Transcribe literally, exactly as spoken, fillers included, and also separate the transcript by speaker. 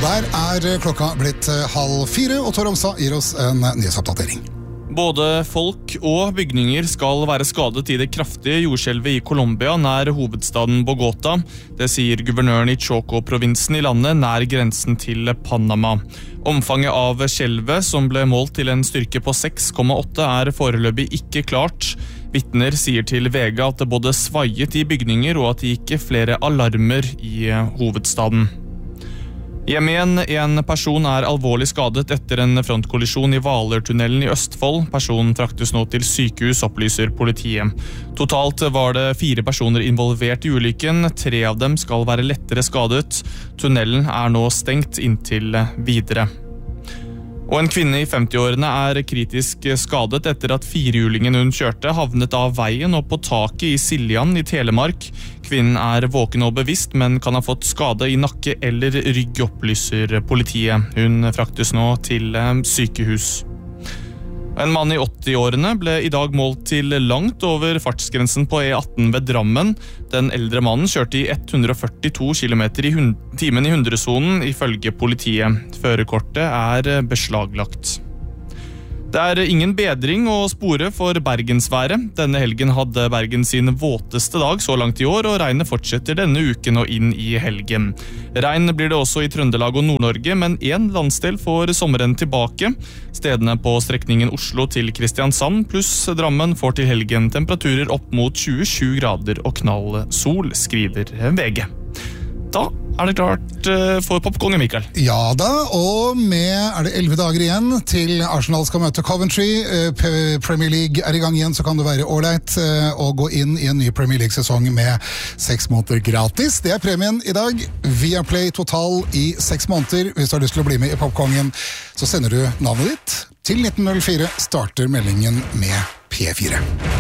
Speaker 1: Og der er klokka blitt halv fire, og Tor Omstad gir oss en nyhetsoppdatering.
Speaker 2: Både folk og bygninger skal være skadet i det kraftige jordskjelvet i Colombia nær hovedstaden Bogotá. Det sier guvernøren i Choco-provinsen i landet nær grensen til Panama. Omfanget av skjelvet, som ble målt til en styrke på seks komma åtte, er foreløpig ikke klart. Vitner sier til V G at det både svaiet i bygninger og at det gikk flere alarmer i hovedstaden. Hjem igjen, en person er alvorlig skadet etter en frontkollisjon i Hvaler-tunnelen i Østfold. Personen fraktes nå til sykehus, opplyser politiet. Totalt var det fire personer involvert i ulykken. Tre av dem skal være lettere skadet. Tunnelen er nå stengt inntil videre. Og en kvinne i femti-årene er kritisk skadet etter at firehjulingen hun kjørte havnet av veien og på taket i Siljan i Telemark. Kvinnen er våken og bevisst, men kan ha fått skade i nakke eller rygg, opplyser politiet. Hun fraktes nå til sykehus. En mann i åtti-årene ble i dag målt til langt over fartsgrensen på E atten ved Drammen. Den eldre mannen kjørte i hundre og førtito kilometer i timen i hundresonen, ifølge politiet. Førerkortet er beslaglagt. Det er ingen bedring å spore for Bergensværet. Denne helgen hadde Bergen sin våteste dag så langt i år, og regnet fortsetter denne uken og inn i helgen. Regn blir det også i Trøndelag og Nord-Norge, men en landsdel får sommeren tilbake. Stedene på strekningen Oslo til Kristiansand pluss Drammen får til helgen temperaturer opp mot tjuesju grader og knall sol, skriver V G. Da er det klart for popkongen, Mikael.
Speaker 1: Ja da, og med er det elleve dager igjen til Arsenal skal møte Coventry. Premier League er i gang igjen, så kan det være ålreit å gå inn i en ny Premier League-sesong med seks måneder gratis. Det er premien i dag. Viaplay Total i seks måneder. Hvis du har lyst til å bli med i popkongen, så sender du navnet ditt til nitten null fire, starter meldingen med P fire.